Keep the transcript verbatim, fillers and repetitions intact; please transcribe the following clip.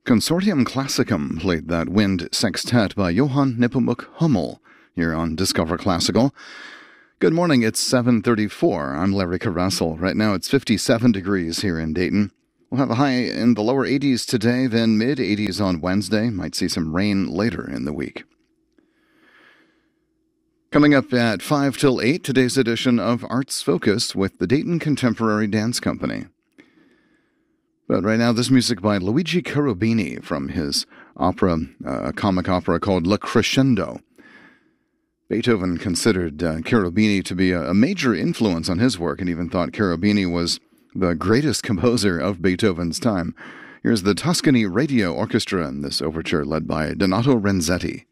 Consortium Classicum played that wind sextet by Johann Nepomuk Hummel here on Discover Classical. Good morning, it's seven thirty-four. I'm Larry Caressel. Right now it's fifty-seven degrees here in Dayton. We'll have a high in the lower eighties today, then mid-eighties on Wednesday. Might see some rain later in the week. Coming up at five till eight, today's edition of Arts Focus with the Dayton Contemporary Dance Company. But right now, this music by Luigi Cherubini from his opera, uh, a comic opera called Le Crescendo. Beethoven considered uh, Cherubini to be a, a major influence on his work and even thought Cherubini was the greatest composer of Beethoven's time. Here's the Tuscany Radio Orchestra in this overture led by Donato Renzetti.